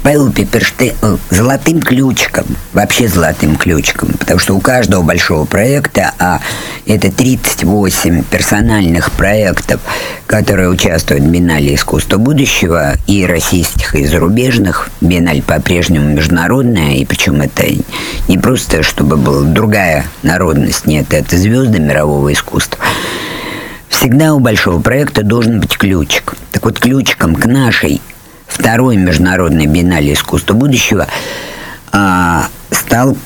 Павел Пепперштейн золотым ключиком, вообще золотым ключиком, потому что у каждого большого проекта, а это 38 персональных проектов, которые участвуют в Биеннале искусства будущего, и российских, и зарубежных. Биеннале по-прежнему международная, и причем это не просто, чтобы была другая народность, нет, это звезды мирового искусства. Всегда у большого проекта должен быть ключик. Так вот, ключиком к нашей второй международной Биеннале искусства будущего стала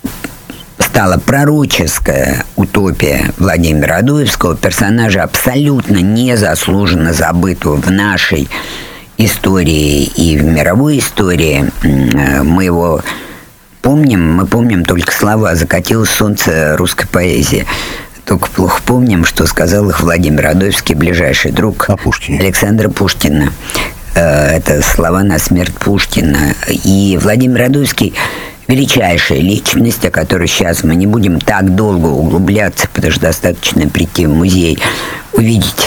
пророческая утопия Владимира Адоевского, персонажа абсолютно незаслуженно забытого в нашей истории и в мировой истории. Мы его помним, мы помним только слова «Закатилось солнце русской поэзии». Только плохо помним, что сказал их Владимир Адоевский, ближайший друг Александра Пушкина. Это слова на смерть Пушкина. И Владимир Адоевский – величайшая личность, о которой сейчас мы не будем так долго углубляться, потому что достаточно прийти в музей, увидеть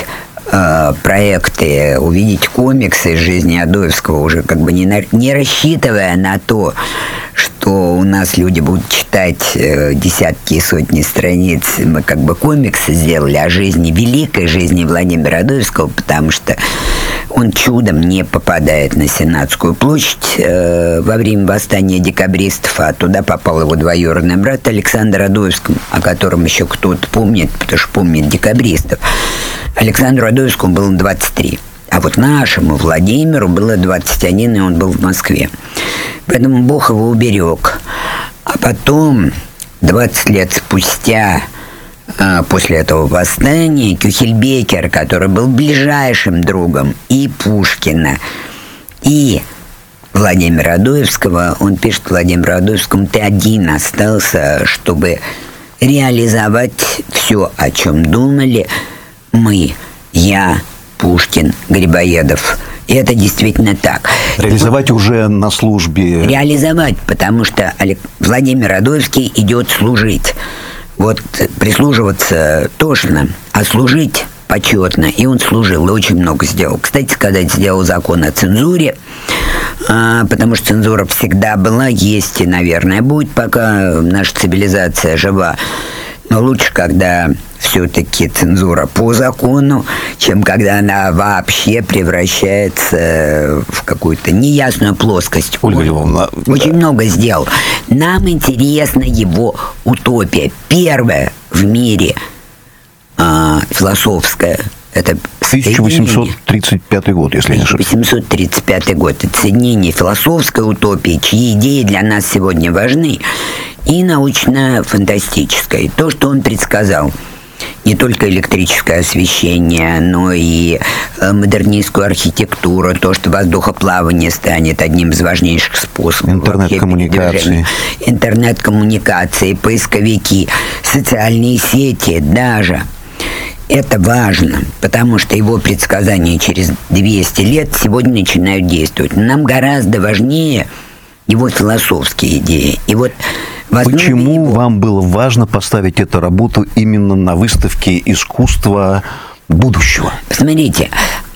проекты, увидеть комиксы из жизни Адоевского, уже как бы не рассчитывая на то, что у нас люди будут читать десятки и сотни страниц. Мы как бы комиксы сделали о жизни, великой жизни Владимира Адоевского, потому что он чудом не попадает на Сенатскую площадь во время восстания декабристов, а туда попал его двоюродный брат Александр Адоевский, о котором еще кто-то помнит, потому что помнит декабристов. Александру Адоевскому было 23. А вот нашему Владимиру было 21, и он был в Москве. Поэтому Бог его уберег. А потом, 20 лет спустя, после этого восстания, Кюхельбекер, который был ближайшим другом и Пушкина, и Владимира Адоевского, он пишет Владимиру Адоевскому: «Ты один остался, чтобы реализовать все, о чем думали мы, я, Пушкин, Грибоедов». И это действительно так. Реализовать уже на службе. Реализовать, потому что Владимир Адоевский идет служить. Вот прислуживаться тошно, а служить почетно. И он служил, и очень много сделал. Кстати сказать, сделал закон о цензуре, потому что цензура всегда была, есть и, наверное, будет, пока наша цивилизация жива. Но лучше, когда все-таки цензура по закону, чем когда она вообще превращается в какую-то неясную плоскость. Ольга Львовна, очень много сделал. Нам интересна его утопия. Первая в мире философская. Это 1835 год, если не ошибаюсь. 1835 год. Это соединение философской утопии, чьи идеи для нас сегодня важны, и научно-фантастической. То, что он предсказал. Не только электрическое освещение, но и модернистскую архитектуру, то, что воздухоплавание станет одним из важнейших способов. Интернет-коммуникации. Интернет-коммуникации, поисковики, социальные сети даже. Это важно, потому что его предсказания через 200 лет сегодня начинают действовать. Нам гораздо важнее его философские идеи. И вот почему вам было важно поставить эту работу именно на выставке искусства будущего? Посмотрите,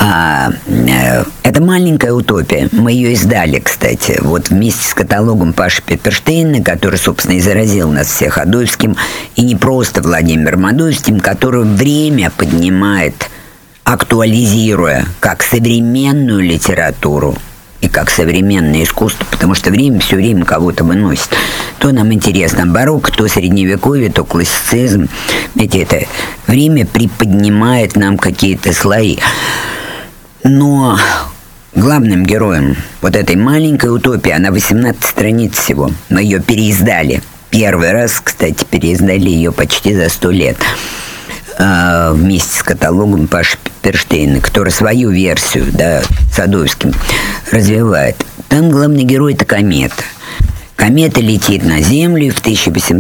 это маленькая утопия. Мы ее издали, кстати, вот вместе с каталогом Паши Пепперштейна, который, собственно, и заразил нас всех Адоевским, и не просто Владимиром Адоевским, который время поднимает, актуализируя как современную литературу и как современное искусство, потому что время все время кого-то выносит. То нам интересно барокко, то средневековье, то классицизм. Знаете, это время приподнимает нам какие-то слои. Но главным героем вот этой маленькой утопии, она 18 страниц всего, мы ее переиздали. Первый раз, кстати, переиздали ее почти за 100 лет. Вместе с каталогом Паши Пепперштейна, который свою версию, да, с Адоевским развивает. Там главный герой – это комета. Комета летит на Землю в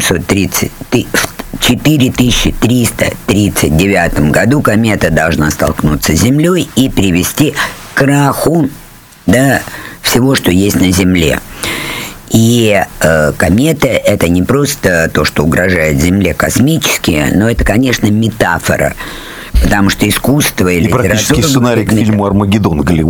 4339 году. Комета должна столкнуться с Землей и привести к краху, да, всего, что есть на Земле. И комета – это не просто то, что угрожает Земле космически, но это, конечно, метафора. Потому что искусство и литература... И практически сценарий к фильму «Армагеддон» Голливуда.